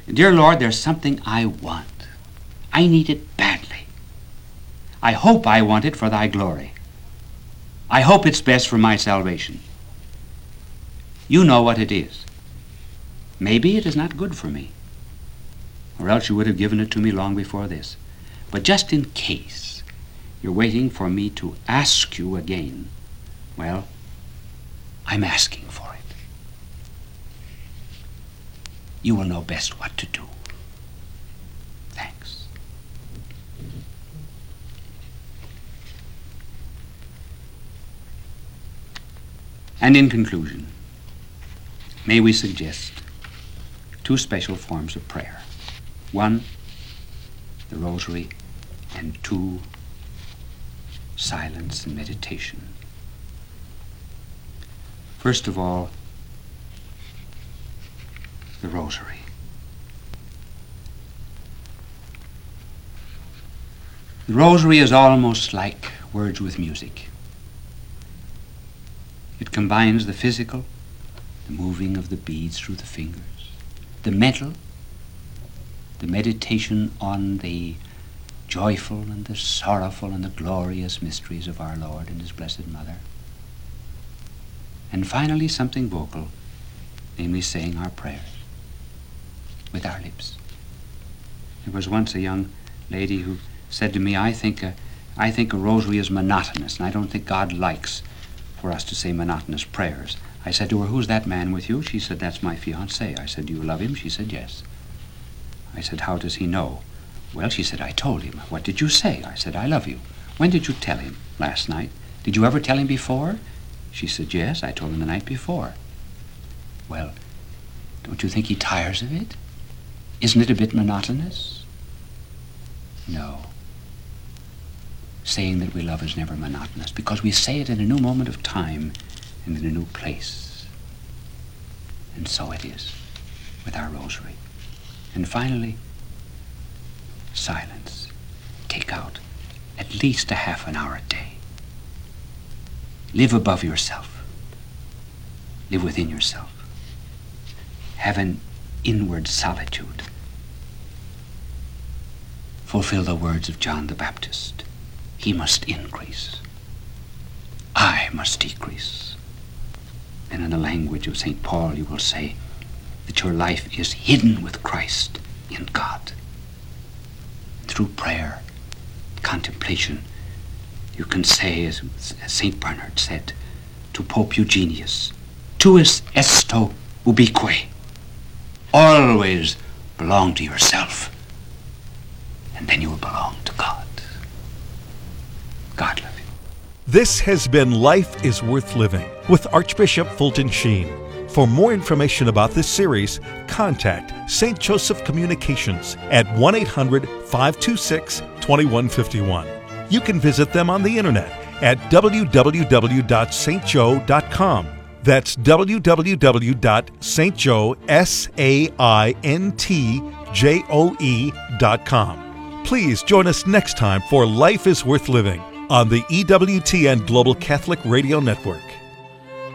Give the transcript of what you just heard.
Dear Lord, there's something I want. I need it badly. I hope I want it for thy glory. I hope it's best for my salvation. You know what it is. Maybe it is not good for me, or else you would have given it to me long before this. But just in case you're waiting for me to ask you again, well, I'm asking for it. You will know best what to do. Thanks. And in conclusion, may we suggest two special forms of prayer. One, the rosary, and two, silence and meditation. First of all, the rosary. The rosary is almost like words with music. It combines the physical, the moving of the beads through the fingers, the mental, the meditation on the joyful and the sorrowful and the glorious mysteries of our Lord and His Blessed Mother, and finally something vocal, namely saying our prayers with our lips. There was once a young lady who said to me, I think a rosary is monotonous, and I don't think God likes for us to say monotonous prayers. I said to her, who's that man with you? She said, that's my fiancé. I said, do you love him? She said, yes. I said, how does he know? Well, she said, I told him. What did you say? I said, I love you. When did you tell him? Last night. Did you ever tell him before? She said, yes, I told him the night before. Well, don't you think he tires of it? Isn't it a bit monotonous? No. Saying that we love is never monotonous, because we say it in a new moment of time and in a new place. And so it is with our rosary. And finally, silence. Take out at least a half an hour a day. Live above yourself. Live within yourself. Have an inward solitude. Fulfill the words of John the Baptist. He must increase. I must decrease. And in the language of St. Paul, you will say that your life is hidden with Christ in God. Through prayer, contemplation, you can say, as St. Bernard said to Pope Eugenius, tuus esto ubique. Always belong to yourself, and then you will belong to God. God love you. This has been Life is Worth Living with Archbishop Fulton Sheen. For more information about this series, contact St. Joseph Communications at 1-800-526-2151. You can visit them on the internet at www.stjoe.com. That's www.stjoe.com. Please join us next time for Life is Worth Living on the EWTN Global Catholic Radio Network.